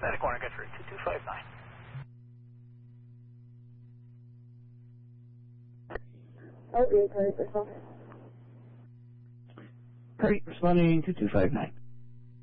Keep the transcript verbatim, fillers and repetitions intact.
Santa Corner, Guthrie, two two five nine. Okay, Kurt, responding. Kurt, responding two two five nine.